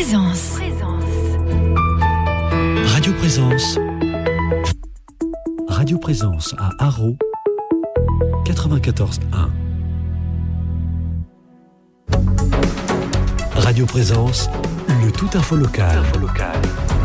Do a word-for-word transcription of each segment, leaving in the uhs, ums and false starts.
Présence. Radio Présence. Radio Présence à Haro, quatre-vingt-quatorze un. Radio Présence, le tout info local. Info local.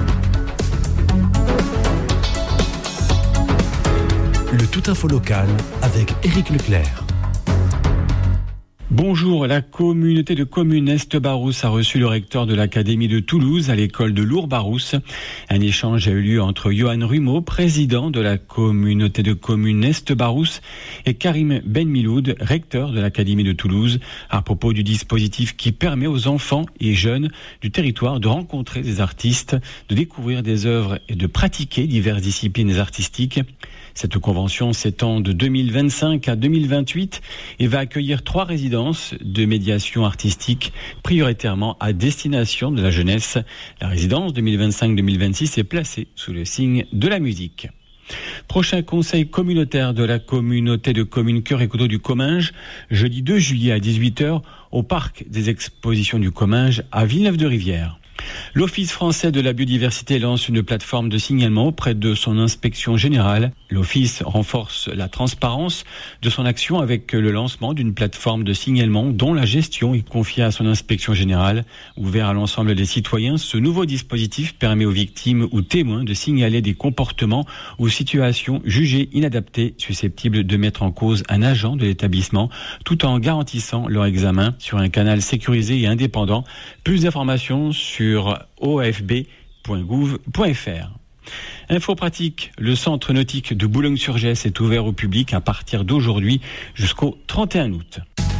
Le tout info local avec Éric Leclerc. Bonjour, la communauté de communes Est-Barousse a reçu le recteur de l'Académie de Toulouse à l'école de Lourdes-Barousse. Un échange a eu lieu entre Johan Rumeau, président de la communauté de communes Est-Barousse, et Karim Benmiloud, recteur de l'Académie de Toulouse, à propos du dispositif qui permet aux enfants et jeunes du territoire de rencontrer des artistes, de découvrir des œuvres et de pratiquer diverses disciplines artistiques. Cette convention s'étend de deux mille vingt-cinq à deux mille vingt-huit et va accueillir trois résidences de médiation artistique prioritairement à destination de la jeunesse. La résidence deux mille vingt-cinq deux mille vingt-six est placée sous le signe de la musique. Prochain conseil communautaire de la communauté de communes Cœur et Coteaux du Comminges, jeudi deux juillet à dix-huit heures au parc des expositions du Comminges à Villeneuve-de-Rivière. L'Office français de la biodiversité lance une plateforme de signalement auprès de son inspection générale. L'Office renforce la transparence de son action avec le lancement d'une plateforme de signalement dont la gestion est confiée à son inspection générale. Ouvert à l'ensemble des citoyens, ce nouveau dispositif permet aux victimes ou témoins de signaler des comportements ou situations jugées inadaptées susceptibles de mettre en cause un agent de l'établissement tout en garantissant leur examen sur un canal sécurisé et indépendant. Plus d'informations sur o f b point gouv point f r. Info pratique, le centre nautique de Boulogne-sur-Gesse est ouvert au public à partir d'aujourd'hui jusqu'au trente et un août.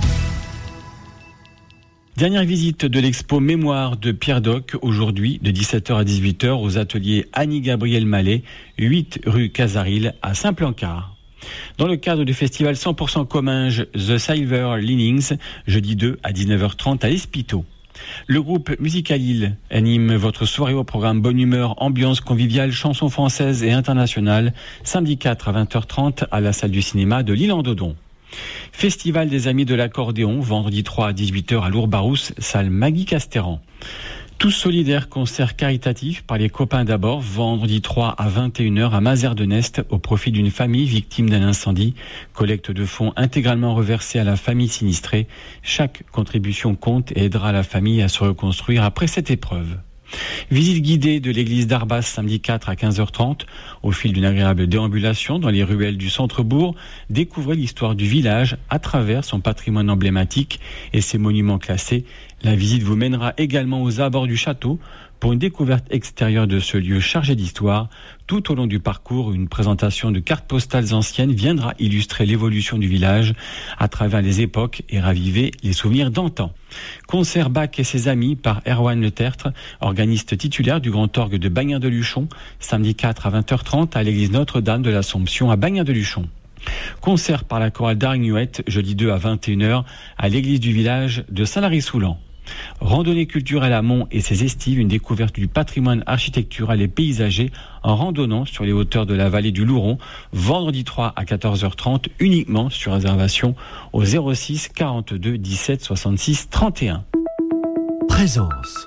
Dernière visite de l'expo Mémoire de Pierre Doc, aujourd'hui de dix-sept heures à dix-huit heures aux ateliers Annie-Gabriel Mallet, huit rue Casaril à Saint-Plancard. Dans le cadre du festival cent pour cent Comminges The Silver Linings, jeudi deux à dix-neuf heures trente à l'Espito. Le groupe Musicalil anime votre soirée au programme Bonne Humeur, Ambiance conviviale, chansons françaises et internationales, samedi quatre à vingt heures trente à la salle du cinéma de l'Île-en-Dodon. Festival des Amis de l'Accordéon, vendredi trois à dix-huit heures à Lourdes-Barousse, salle Maggie Castéran. Tous solidaires, concert caritatif par les copains d'abord, vendredi trois à vingt et une heures à Mazères-de-Nest au profit d'une famille victime d'un incendie. Collecte de fonds intégralement reversée à la famille sinistrée. Chaque contribution compte et aidera la famille à se reconstruire après cette épreuve. Visite guidée de l'église d'Arbas samedi quatre à quinze heures trente. Au fil d'une agréable déambulation dans les ruelles du centre-bourg, découvrez l'histoire du village à travers son patrimoine emblématique et ses monuments classés. La visite vous mènera également aux abords du château pour une découverte extérieure de ce lieu chargé d'histoire. Tout au long du parcours, une présentation de cartes postales anciennes viendra illustrer l'évolution du village à travers les époques et raviver les souvenirs d'antan. Concert Bach et ses amis par Erwan Le Tertre, organiste titulaire du Grand Orgue de Bagnères-de-Luchon, samedi quatre à vingt heures trente à l'église Notre-Dame de l'Assomption à Bagnères-de-Luchon. Concert par la chorale d'Arignuette, jeudi deux à vingt et une heures à l'église du village de Saint-Lary-Soulan. Randonnée culturelle à Mont et ses estives, une découverte du patrimoine architectural et paysager en randonnant sur les hauteurs de la vallée du Louron, vendredi trois à quatorze heures trente, uniquement sur réservation au zéro six quarante-deux dix-sept soixante-six trente et un. Présence.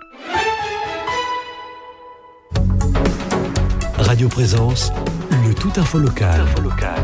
Radio Présence, le tout info local. Info local.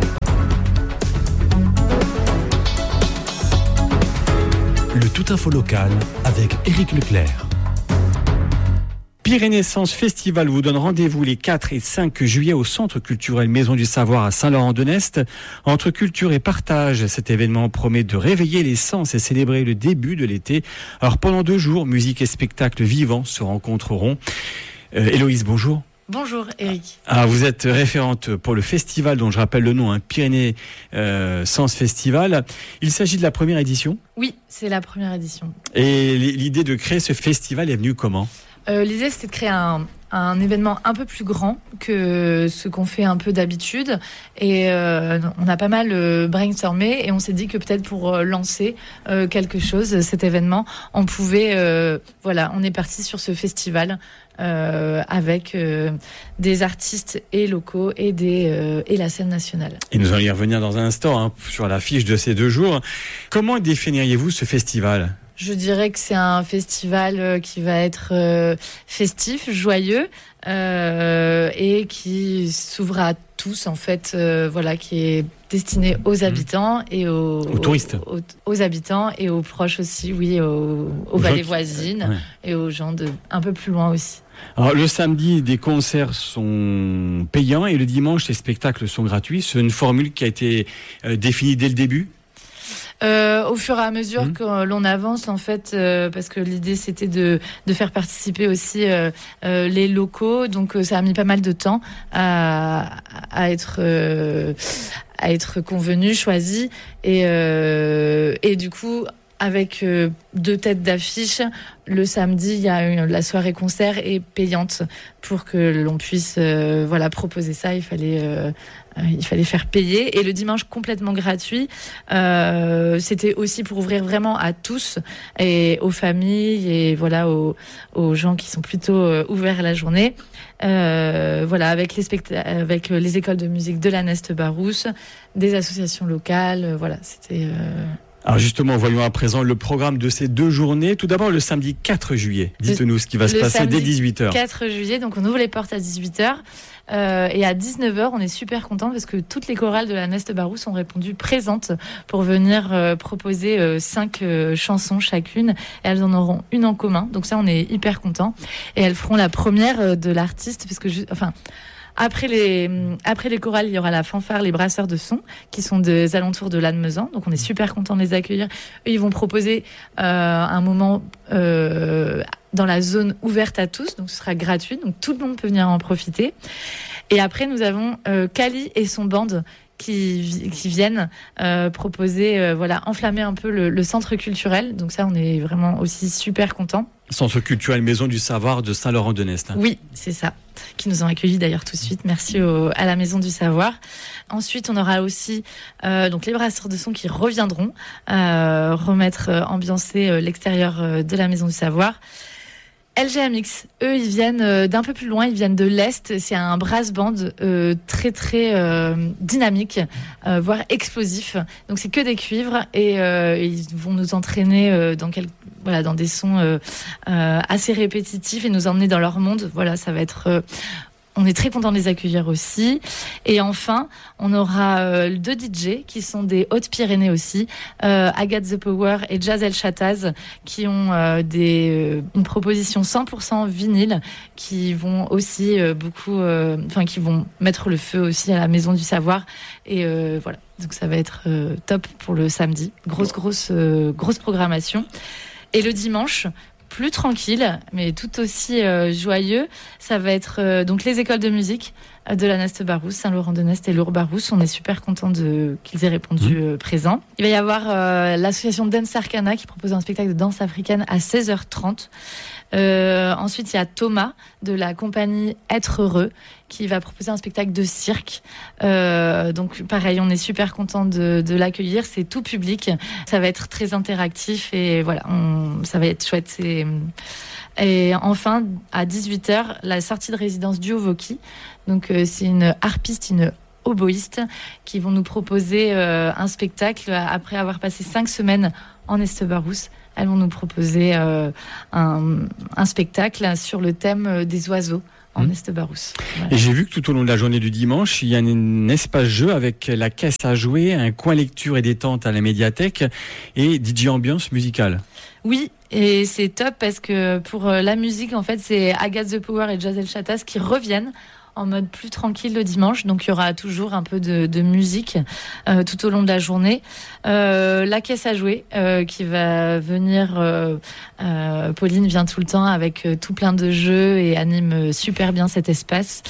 Le tout info local avec Éric Leclerc. Pyrénées-Sens Festival vous donne rendez-vous les quatre et cinq juillet au Centre culturel Maison du Savoir à Saint-Laurent-de-Nest. Entre culture et partage, cet événement promet de réveiller les sens et célébrer le début de l'été. Alors pendant deux jours, musique et spectacles vivants se rencontreront. Euh, Héloïse, bonjour. Bonjour Eric. Ah, vous êtes référente pour le festival dont je rappelle le nom, hein, Pyrénées euh, Sens Festival. Il s'agit de la première édition ? Oui, c'est la première édition. Et l'idée de créer ce festival est venue comment ? euh, L'idée c'était de créer un, un événement un peu plus grand que ce qu'on fait un peu d'habitude. Et euh, on a pas mal euh, brainstormé et on s'est dit que peut-être pour euh, lancer euh, quelque chose, cet événement, on pouvait... Euh, voilà, on est parti sur ce festival euh, avec euh, des artistes et locaux et, des, euh, et la scène nationale. Et nous allons y revenir dans un instant hein, sur l'affiche de ces deux jours. Comment définiriez-vous ce festival ? Je dirais que c'est un festival qui va être euh, festif, joyeux euh, et qui s'ouvre à tous en fait, euh, voilà, qui est destiné aux habitants et aux, aux touristes, aux, aux, aux habitants et aux proches aussi, oui, aux, aux, aux vallées voisines ouais. et aux gens de un peu plus loin aussi. Alors, le samedi, des concerts sont payants et le dimanche, les spectacles sont gratuits. C'est une formule qui a été euh, définie dès le début. Euh, au fur et à mesure mmh. que l'on avance, en fait, euh, parce que l'idée c'était de, de faire participer aussi euh, euh, les locaux, donc euh, ça a mis pas mal de temps à, à être euh, à être convenu, choisi, et euh, et du coup. Avec euh, deux têtes d'affiche, le samedi, il y a une, la soirée concert est payante pour que l'on puisse euh, voilà proposer ça. Il fallait euh, il fallait faire payer, et le dimanche complètement gratuit. Euh, c'était aussi pour ouvrir vraiment à tous et aux familles et voilà aux, aux gens qui sont plutôt euh, ouverts à la journée. Euh, voilà, avec les specta- avec les écoles de musique de la Neste Barousse, des associations locales. Euh, voilà, c'était. Euh Alors justement, voyons à présent le programme de ces deux journées. Tout d'abord, le samedi quatre juillet. Dites-nous ce qui va se passer dès dix-huit heures. quatre juillet, donc on ouvre les portes à dix-huit heures. Euh, et à dix-neuf heures, on est super contents parce que toutes les chorales de la Neste Barousse ont répondu présentes pour venir euh, proposer euh, cinq euh, chansons chacune. Et elles en auront une en commun. Donc ça, on est hyper contents. Et elles feront la première de l'artiste, puisque je, enfin... Après les, après les chorales, il y aura la fanfare Les Brasseurs de Son, qui sont des alentours de Lannemezan. Donc, on est super contents de les accueillir. Eux, ils vont proposer euh, un moment euh, dans la zone ouverte à tous. Donc, ce sera gratuit. Donc, tout le monde peut venir en profiter. Et après, nous avons euh, Kali et son band qui, qui viennent euh, proposer, euh, voilà, enflammer un peu le, le centre culturel. Donc, ça, on est vraiment aussi super contents. Centre culturel Maison du Savoir de Saint-Laurent-de-Neste. Hein. Oui, c'est ça. Qui nous ont accueillis d'ailleurs tout de suite. Merci au, à la Maison du Savoir. Ensuite, on aura aussi euh, donc les brasseurs de son qui reviendront euh, remettre, euh, ambiancer euh, l'extérieur euh, de la Maison du Savoir. L G M X, eux, ils viennent euh, d'un peu plus loin, ils viennent de l'Est. C'est un brass band euh, très très euh, dynamique, euh, voire explosif. Donc c'est que des cuivres et euh, ils vont nous entraîner euh, dans quel, voilà, dans des sons euh, euh, assez répétitifs et nous emmener dans leur monde. Voilà, ça va être... Euh, On est très content de les accueillir aussi. Et enfin, on aura euh, deux D J qui sont des Hautes-Pyrénées aussi, euh, Agathe The Power et Jazz El Chataz, qui ont euh, des, euh, une proposition cent pour cent vinyle, qui vont aussi euh, beaucoup, enfin euh, qui vont mettre le feu aussi à la Maison du Savoir. Et euh, voilà, donc ça va être euh, top pour le samedi. Grosse, grosse, euh, grosse programmation. Et le dimanche, plus tranquille, mais tout aussi euh, joyeux. Ça va être euh, donc les écoles de musique euh, de la Neste Barousse, Saint-Laurent-de-Neste et Lourdes Barousse. On est super contents de, qu'ils aient répondu euh, présents. Il va y avoir euh, l'association Dance Arcana qui propose un spectacle de danse africaine à seize heures trente. Euh, ensuite, il y a Thomas de la compagnie Être Heureux qui va proposer un spectacle de cirque. Euh, donc pareil, on est super content de, de l'accueillir. C'est tout public. Ça va être très interactif et voilà, on, ça va être chouette. C'est... Et enfin, à dix-huit heures, la sortie de résidence du Hovoki. Donc euh, c'est une harpiste, une oboïste qui vont nous proposer euh, un spectacle après avoir passé cinq semaines en Est-Barousse. Elles vont nous proposer euh, un, un spectacle sur le thème des oiseaux en mmh. Est-Barousse. Voilà. Et j'ai vu que tout au long de la journée du dimanche, il y a un espace jeu avec la caisse à jouer, un coin lecture et détente à la médiathèque et D J ambiance musicale. Oui, et c'est top parce que pour la musique, en fait, c'est Agathe The Power et Jazz El Chataz qui reviennent en mode plus tranquille le dimanche, donc il y aura toujours un peu de, de musique euh, tout au long de la journée. Euh, la caisse à jouer euh, qui va venir, euh, euh, Pauline vient tout le temps avec euh, tout plein de jeux et anime super bien cet espace.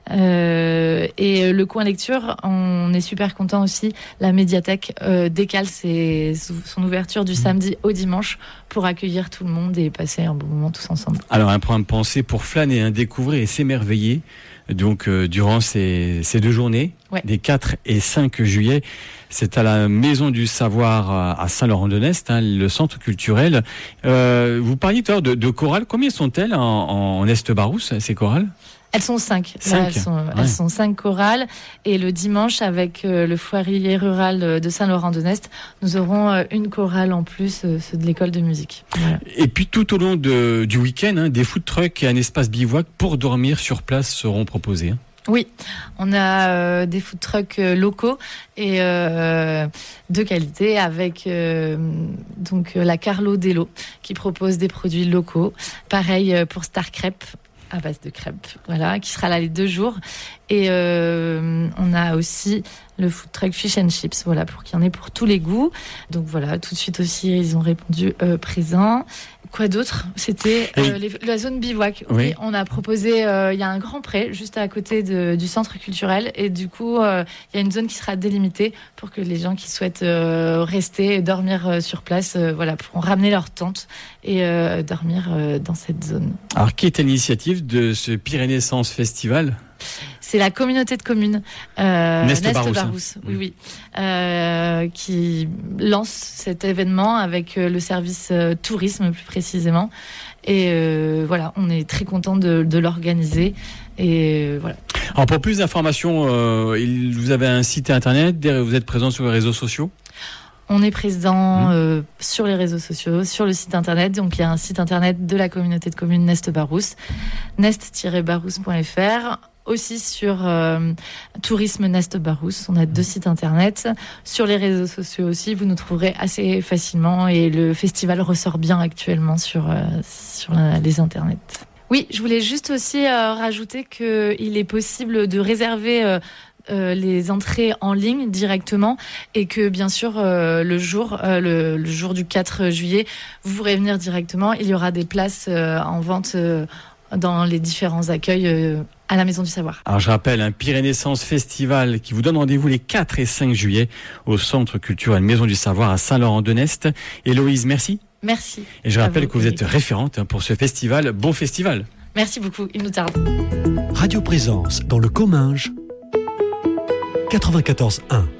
Euh, et le coin lecture, on est super content aussi. La médiathèque euh, décale ses, son ouverture du samedi au dimanche pour accueillir tout le monde et passer un bon moment tous ensemble. Alors un programme pensé pour flâner, hein, découvrir et s'émerveiller. Donc euh, durant ces, ces deux journées, ouais. des quatre et cinq juillet, c'est à la Maison du Savoir à Saint-Laurent-de-Neste, hein, le centre culturel. Euh, vous parliez tout à l'heure de, de chorales. Combien sont-elles en, en Est-Barousse, ces chorales ? Elles sont cinq. Cinq. Là, elles, sont, Ouais. elles sont cinq chorales. Et le dimanche, avec euh, le foirier rural de Saint-Laurent-de-Nest, nous aurons euh, une chorale en plus, euh, ceux de l'école de musique. Voilà. Et puis tout au long de, du week-end, hein, des food trucks et un espace bivouac pour dormir sur place seront proposés. Hein. Oui, on a euh, des food trucks euh, locaux et euh, de qualité avec euh, donc euh, la Carlo Dello qui propose des produits locaux. Pareil euh, pour Star Crêpe à base de crêpes, voilà, qui sera là les deux jours. Et euh, on a aussi le food truck Fish and Chips, voilà, pour qu'il y en ait pour tous les goûts. Donc voilà, tout de suite aussi, ils ont répondu euh, présent. Quoi d'autre ? C'était euh, les, la zone bivouac. Oui. Oui, on a proposé, euh, il y a un grand pré juste à côté de, du centre culturel et du coup, euh, il y a une zone qui sera délimitée pour que les gens qui souhaitent euh, rester et dormir euh, sur place, euh, voilà, pourront ramener leur tente et euh, dormir euh, dans cette zone. Alors, qui est à l'initiative de ce Pyrénées-Sens Festival ? C'est la communauté de communes euh, Nest Nest Barousse, Barousse, hein. oui, oui, euh, qui lance cet événement avec euh, le service euh, tourisme plus précisément. Et euh, voilà, on est très content de, de l'organiser. Et euh, voilà. Alors pour plus d'informations, euh, il, vous avez un site internet, vous êtes présent sur les réseaux sociaux ? On est présent euh, sur les réseaux sociaux, sur le site internet. Donc il y a un site internet de la communauté de communes Nest Barousse, nest tiret barousse point f r. Aussi sur euh, Tourisme Nest Barousse, on a deux sites internet. Sur les réseaux sociaux aussi, vous nous trouverez assez facilement et le festival ressort bien actuellement sur, euh, sur la, les internets. Oui, je voulais juste aussi euh, rajouter qu'il est possible de réserver euh, euh, les entrées en ligne directement et que bien sûr euh, le jour euh, le, le jour du quatre juillet, vous pourrez venir directement. Il y aura des places euh, en vente euh, dans les différents accueils euh, à la Maison du Savoir. Alors je rappelle, un Pyrénées-Sens Festival qui vous donne rendez-vous les quatre et cinq juillet au Centre culturel Maison du Savoir à Saint-Laurent-de-Nest. Héloïse, merci. Merci. Et je rappelle vous, que vous êtes référente pour ce festival. Bon festival. Merci beaucoup, il nous tarde. Radio Présence dans le Comminges quatre-vingt-quatorze un.